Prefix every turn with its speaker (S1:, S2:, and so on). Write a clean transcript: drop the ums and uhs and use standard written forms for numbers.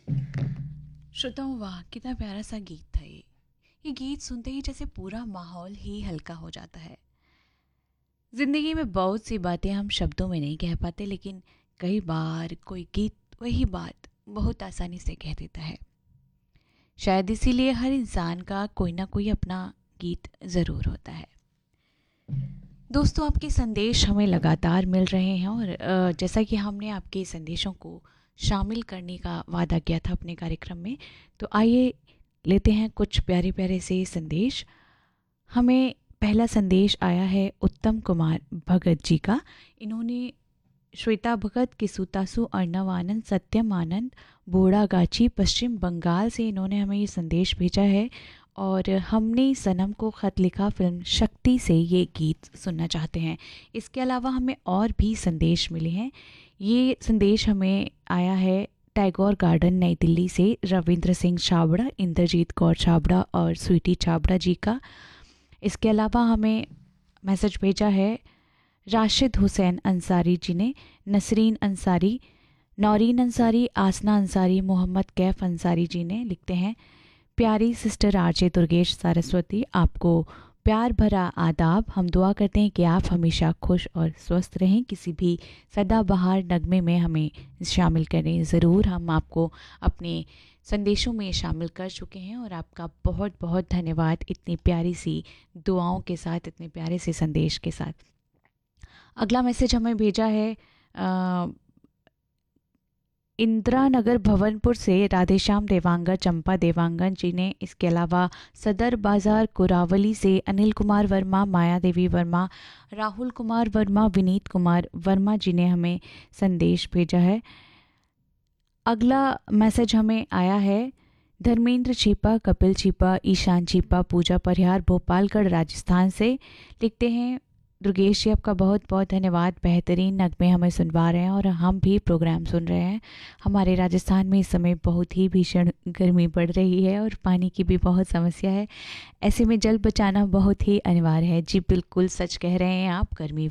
S1: श्रोताओं, वाह कितना प्यारा सा गीत था ये गीत सुनते ही जैसे पूरा माहौल ही हल्का हो जाता है। जिंदगी में बहुत सी बातें हम शब्दों में नहीं कह पाते, लेकिन कई बार कोई गीत वही बात बहुत आसानी से कह देता है। शायद इसीलिए हर इंसान का कोई ना कोई अपना गीत ज़रूर होता है। दोस्तों, आपके संदेश हमें लगातार मिल रहे हैं और जैसा कि हमने आपके संदेशों को शामिल करने का वादा किया था अपने कार्यक्रम में, तो आइए लेते हैं कुछ प्यारे प्यारे से संदेश। हमें पहला संदेश आया है उत्तम कुमार भगत जी का। इन्होंने श्वेता भगत, किसुतासु, अर्णव आनंद, सत्यम आनंद, बोड़ागाछी, पश्चिम बंगाल से इन्होंने हमें ये संदेश भेजा है और हमने सनम को ख़त लिखा फिल्म शक्ति से ये गीत सुनना चाहते हैं। इसके अलावा हमें और भी संदेश मिले हैं। ये संदेश हमें आया है टैगोर गार्डन नई दिल्ली से रविंद्र सिंह छाबड़ा, इंद्रजीत कौर छाबड़ा और स्वीटी छाबड़ा जी का। इसके अलावा हमें मैसेज भेजा है राशिद हुसैन अंसारी जी ने, नसरीन अंसारी, नौरीन अंसारी, आसना अंसारी, मोहम्मद कैफ अंसारी जी ने। लिखते हैं, प्यारी सिस्टर आरजे दुर्गेश सरस्वती, आपको प्यार भरा आदाब। हम दुआ करते हैं कि आप हमेशा खुश और स्वस्थ रहें। किसी भी सदाबहार नगमे में हमें शामिल करें ज़रूर। हम आपको अपने संदेशों में शामिल कर चुके हैं और आपका बहुत बहुत धन्यवाद इतनी प्यारी सी दुआओं के साथ, इतने प्यारे से संदेश के साथ। अगला मैसेज हमें भेजा है इंदिरा नगर भवनपुर से राधेश्याम देवांगन, चंपा देवांगन जी ने। इसके अलावा सदर बाज़ार कुरावली से अनिल कुमार वर्मा, माया देवी वर्मा, राहुल कुमार वर्मा, विनीत कुमार वर्मा जी ने हमें संदेश भेजा है। अगला मैसेज हमें आया है धर्मेंद्र छिपा, कपिल छिपा, ईशान छिपा, पूजा परिहार, भोपालगढ़ राजस्थान से। लिखते हैं, दुर्गेश जी आपका बहुत बहुत धन्यवाद, बेहतरीन नगमे हमें सुनवा रहे हैं और हम भी प्रोग्राम सुन रहे हैं। हमारे राजस्थान में इस समय बहुत ही भीषण गर्मी बढ़ रही है और पानी की भी बहुत समस्या है। ऐसे में जल बचाना बहुत ही अनिवार्य है। जी बिल्कुल सच कह रहे हैं आप, गर्मी